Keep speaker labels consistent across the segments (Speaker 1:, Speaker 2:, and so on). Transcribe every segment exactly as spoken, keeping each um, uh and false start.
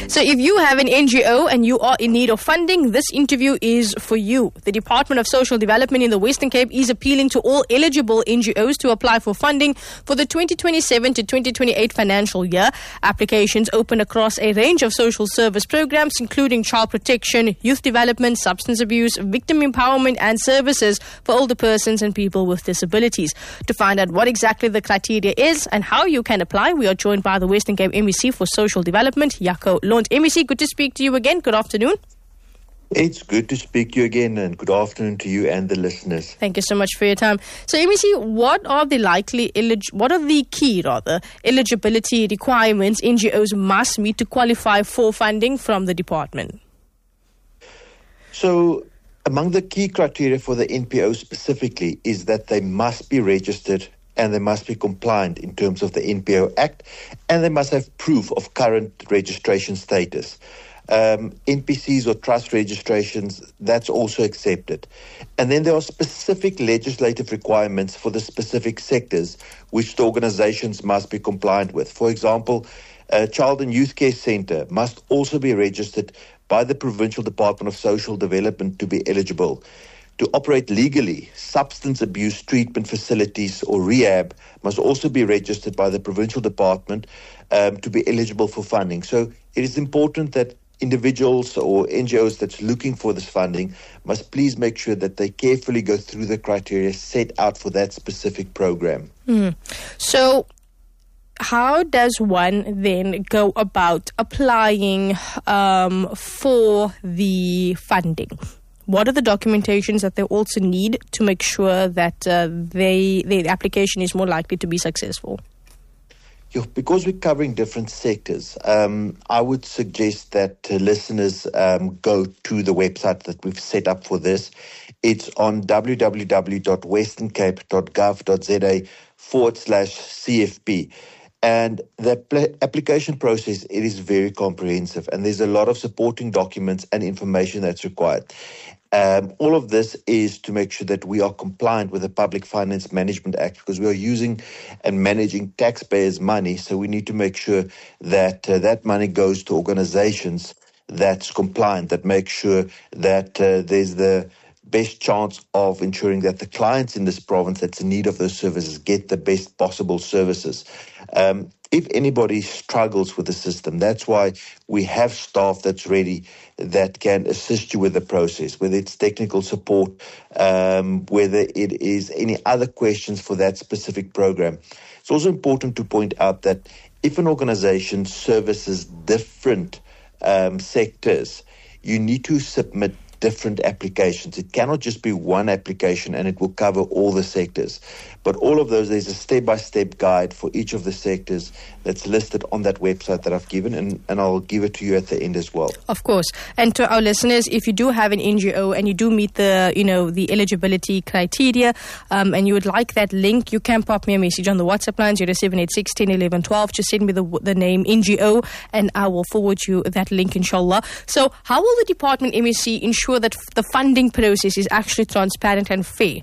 Speaker 1: So if you have an N G O and you are in need of funding, this interview is for you. The Department of Social Development in the Western Cape is appealing to all eligible N G Os to apply for funding for the twenty twenty-seven to twenty twenty-eight financial year. Applications open across a range of social service programs, including child protection, youth development, substance abuse, victim empowerment, and services for older persons and people with disabilities. To find out what exactly the criteria is and how you can apply, we are joined by the Western Cape M E C for Social Development, Jaco Lont. M E C, good to speak to you again. Good afternoon.
Speaker 2: It's good to speak to you again, and good afternoon to you and the listeners.
Speaker 1: Thank you so much for your time. So, M E C, what are the likely, elig- what are the key, rather, eligibility requirements N G Os must meet to qualify for funding from the department?
Speaker 2: So, among the key criteria for the N P O specifically is that they must be registered and they must be compliant in terms of the N P O Act, and they must have proof of current registration status. Um, N P Cs or trust registrations, that's also accepted. And then there are specific legislative requirements for the specific sectors which the organizations must be compliant with. For example, a child and youth care center must also be registered by the Provincial Department of Social Development to be eligible. To operate legally, substance abuse treatment facilities or rehab must also be registered by the Provincial Department um, to be eligible for funding. So it is important that individuals or N G Os that's looking for this funding must please make sure that they carefully go through the criteria set out for that specific program.
Speaker 1: Mm. So how does one then go about applying um, for the funding? What are the documentations that they also need to make sure that uh, they their application is more likely to be successful?
Speaker 2: Yeah, because we're covering different sectors, um, I would suggest that uh, listeners um, go to the website that we've set up for this. It's on w w w dot western cape dot gov dot z a forward slash C F P. And the pl- application process, it is very comprehensive, and there's a lot of supporting documents and information that's required. Um, all of this is to make sure that we are compliant with the Public Finance Management Act, because we are using and managing taxpayers' money. So we need to make sure that uh, that money goes to organizations that's compliant, that make sure that uh, there's the best chance of ensuring that the clients in this province that's in need of those services get the best possible services. Um, if anybody struggles with the system, that's why we have staff that's ready that can assist you with the process, whether it's technical support, um, whether it is any other questions for that specific program. It's also important to point out that if an organization services different um, sectors, you need to submit different applications. It cannot just be one application and it will cover all the sectors. But all of those, there's a step-by-step guide for each of the sectors that's listed on that website that I've given, and, and I'll give it to you at the end as well.
Speaker 1: Of course. And to our listeners, if you do have an N G O and you do meet the, you know, the eligibility criteria, um, and you would like that link, you can pop me a message on the WhatsApp line, zero seven eight six, one zero, one one, one two. Just send me the, the name N G O and I will forward you that link, inshallah. So how will the department M E C ensure that the funding process is actually transparent and fair?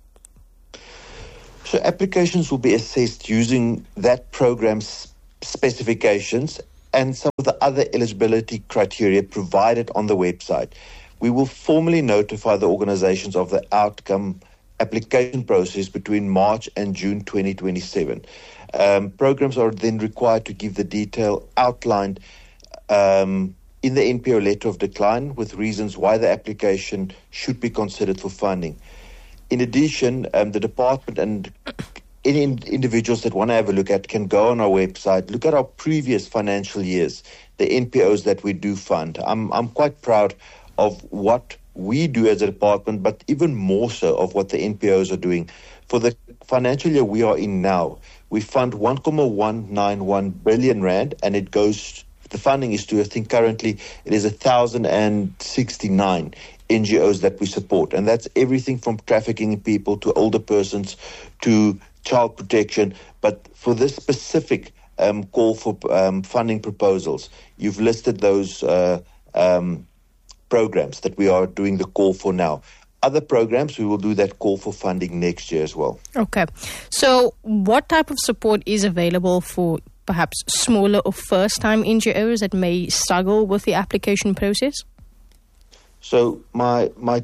Speaker 2: So applications will be assessed using that program's specifications and some of the other eligibility criteria provided on the website. We will formally notify the organizations of the outcome application process between March and June twenty twenty-seven. Um, programs are then required to give the detail outlined um, in the N P O letter of decline with reasons why the application should be considered for funding. In addition, um, the department and any in- individuals that want to have a look at can go on our website, look at our previous financial years, the N P Os that we do fund. I'm I'm quite proud of what we do as a department, but even more so of what the N P Os are doing. For the financial year we are in now, we fund one point one nine one billion rand, and it goes, the funding is to, I think currently it is one thousand sixty-nine N G Os that we support. And that's everything from trafficking people to older persons to child protection. But for this specific um, call for um, funding proposals, you've listed those uh, um, programs that we are doing the call for now. Other programs, we will do that call for funding next year as well.
Speaker 1: Okay. So what type of support is available for perhaps smaller or first-time N G Os that may struggle with the application process?
Speaker 2: So my my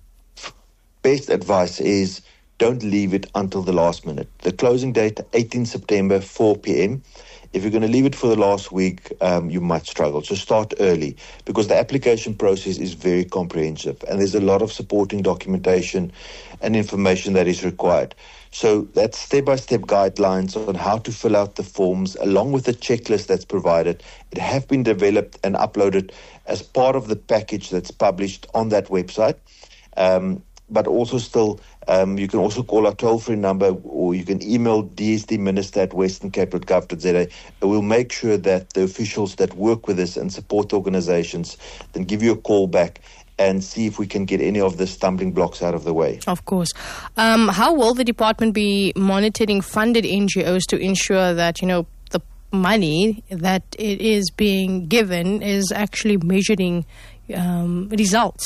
Speaker 2: best advice is don't leave it until the last minute. The closing date, eighteenth September, four p.m. If you're going to leave it for the last week, um, you might struggle. So start early, because the application process is very comprehensive and there's a lot of supporting documentation and information that is required. So that's step-by-step guidelines on how to fill out the forms, along with the checklist that's provided. It have been developed and uploaded as part of the package that's published on that website. Um, but also still, um, you can also call our toll-free number, or you can email d s d minister at western cape dot gov dot z a. We'll make sure that the officials that work with us and support organizations then give you a call back and see if we can get any of the stumbling blocks out of the way.
Speaker 1: Of course. Um, how will the department be monitoring funded N G Os to ensure that, you know, the money that it is being given is actually measuring um, results?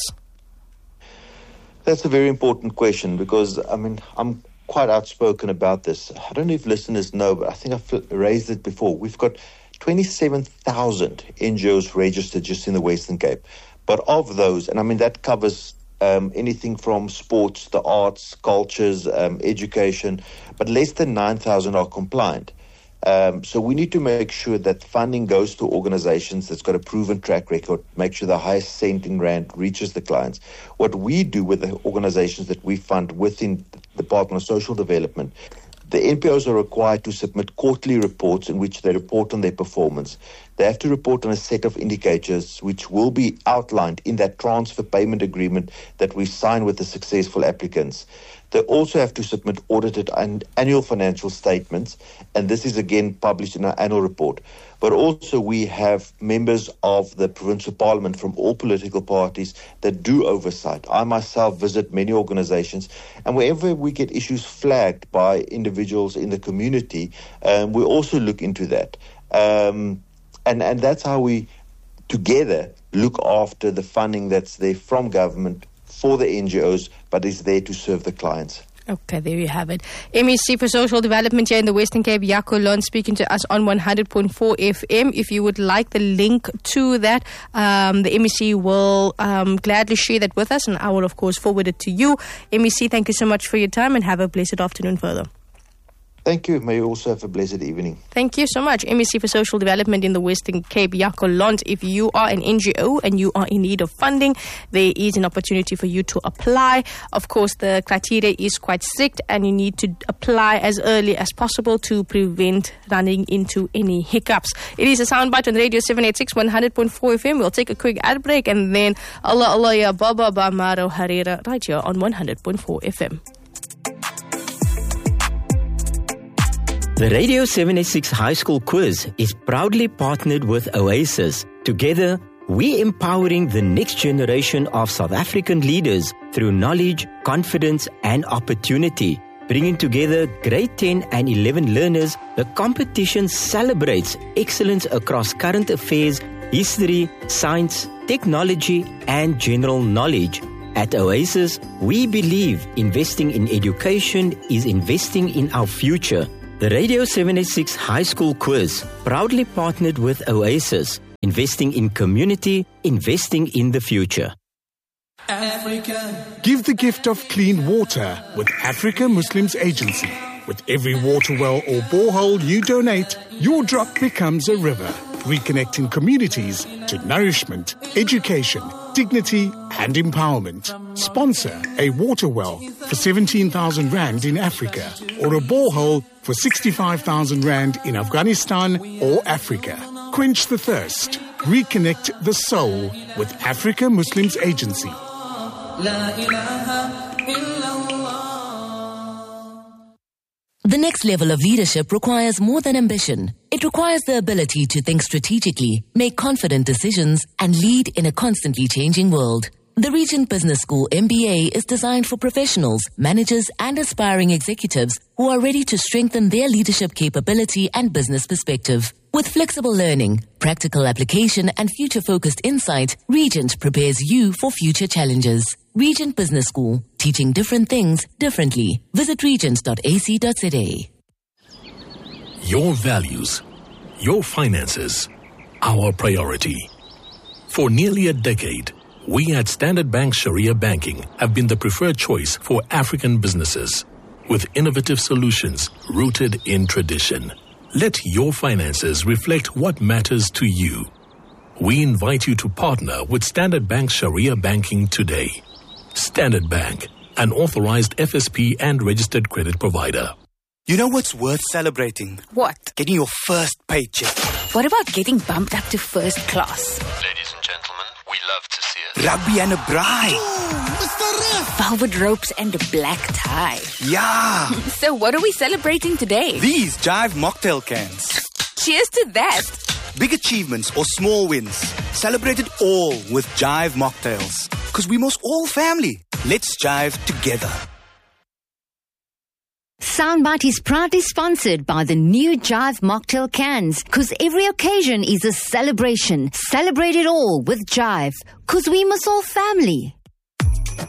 Speaker 2: That's a very important question, because, I mean, I'm quite outspoken about this. I don't know if listeners know, but I think I've raised it before. We've got twenty-seven thousand N G Os registered just in the Western Cape. But of those, and I mean, that covers um, anything from sports, the arts, cultures, um, education, but less than nine thousand are compliant. Um, so we need to make sure that funding goes to organizations that's got a proven track record, make sure the highest cent in rand reaches the clients. What we do with the organizations that we fund within the Department of Social Development, the N P Os are required to submit quarterly reports in which they report on their performance. They have to report on a set of indicators which will be outlined in that transfer payment agreement that we sign with the successful applicants. They also have to submit audited and annual financial statements, and this is again published in our annual report. But also we have members of the provincial parliament from all political parties that do oversight. I myself visit many organizations, and wherever we get issues flagged by individuals in the community, um, we also look into that. Um, and, and that's how we together look after the funding that's there from government for the N G Os, but is there to serve the clients.
Speaker 1: Okay, there you have it. M E C for Social Development here in the Western Cape, Jaco Lon, speaking to us on one hundred point four F M. If you would like the link to that, um, the M E C will um, gladly share that with us, and I will, of course, forward it to you. M E C, thank you so much for your time, and have a blessed afternoon further.
Speaker 2: Thank you. May you also have a blessed evening.
Speaker 1: Thank you so much. M E C for Social Development in the Western Cape, Jaco Lont. If you are an N G O and you are in need of funding, there is an opportunity for you to apply. Of course, the criteria is quite strict, and you need to apply as early as possible to prevent running into any hiccups. It is a soundbite on Radio seven eighty-six, one hundred point four F M. We'll take a quick ad break, and then Allah Allah ya Baba Ba Maro Harira right here on one hundred point four F M.
Speaker 3: The Radio seven eighty-six High School Quiz is proudly partnered with Oasis. Together, we're empowering the next generation of South African leaders through knowledge, confidence, and opportunity. Bringing together grade ten and eleven learners, the competition celebrates excellence across current affairs, history, science, technology, and general knowledge. At Oasis, we believe investing in education is investing in our future. The Radio seven eighty-six High School Quiz, proudly partnered with Oasis, investing in community, investing in the future.
Speaker 4: Africa. Give the gift of clean water with Africa Muslims Agency. With every water well or borehole you donate, your drop becomes a river, reconnecting communities to nourishment, education, dignity and empowerment. Sponsor a water well for seventeen thousand rand in Africa, or a borehole for sixty-five thousand rand in Afghanistan or Africa. Quench the thirst. Reconnect the soul with Africa Muslims Agency. La ilaha
Speaker 5: illallah. The next level of leadership requires more than ambition. It requires the ability to think strategically, make confident decisions, and lead in a constantly changing world. The Regent Business School M B A is designed for professionals, managers, and aspiring executives who are ready to strengthen their leadership capability and business perspective. With flexible learning, practical application, and future-focused insight, Regent prepares you for future challenges. Regent Business School, teaching different things differently. Visit regent dot a c dot z a.
Speaker 6: Your values, Your finances, our priority. For nearly a decade, we at Standard Bank Sharia Banking have been the preferred choice for African businesses, with innovative solutions rooted in tradition. Let your finances reflect what matters to you. We invite you to partner with Standard Bank Sharia Banking today. Standard Bank, an authorized F S P and registered credit provider.
Speaker 7: You know what's worth celebrating?
Speaker 8: What?
Speaker 7: Getting your first paycheck.
Speaker 8: What about getting bumped up to first class?
Speaker 9: Ladies and gentlemen, we love to see it.
Speaker 7: Rugby and a bride.
Speaker 8: Ooh, Mister Ref. Velvet ropes and a black tie.
Speaker 7: Yeah.
Speaker 8: So what are we celebrating today?
Speaker 7: These Jive mocktail cans.
Speaker 8: Cheers to that.
Speaker 7: Big achievements or small wins. Celebrate it all with Jive mocktails. Because we must all family. Let's jive together.
Speaker 10: Soundbite is proudly sponsored by the new Jive mocktail cans, because every occasion is a celebration. Celebrate it all with Jive, because we must all family.